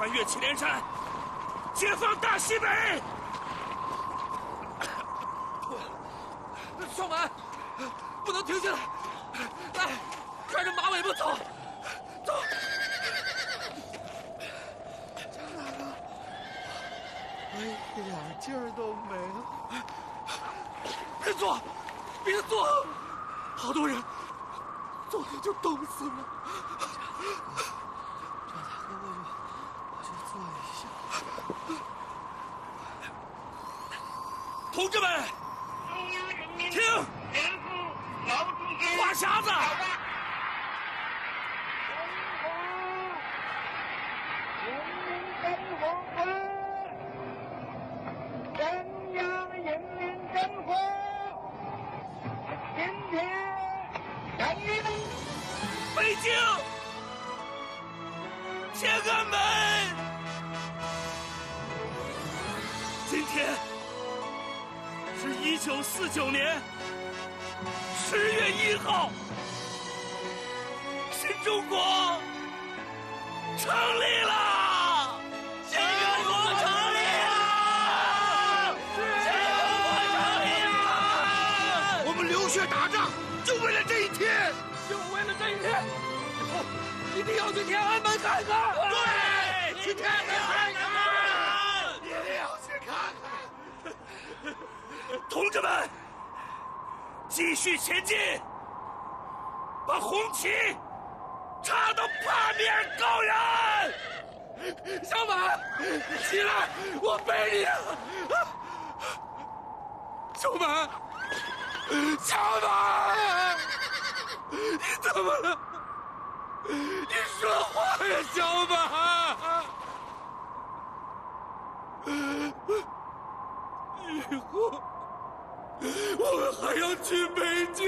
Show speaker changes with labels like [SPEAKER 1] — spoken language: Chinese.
[SPEAKER 1] 穿越祁连山，解放大西北。
[SPEAKER 2] 小满，不能停下来！来，看着马尾巴走，走。
[SPEAKER 3] 张大哥，我一点劲儿都没了。
[SPEAKER 2] 别坐，别坐，好多人，坐下就冻死了。
[SPEAKER 3] 张大哥，我就坐一下。
[SPEAKER 1] 同志们，听，话匣子。北京天安门，今天是1949年10月1号，新中国成立了！新中国成立了！新中国成立了！
[SPEAKER 3] 我们流血打仗，就为了这一天。
[SPEAKER 2] 就为了这一天，以后一定要去天安门看看。
[SPEAKER 3] 对，去天安门看看，一定要去看看。
[SPEAKER 1] 同志们，继续前进，把红旗插到八面高原。
[SPEAKER 2] 小满，起来，我背你啊！小满，小满，你怎么了？你说话呀，小满！以后我们还要去北京。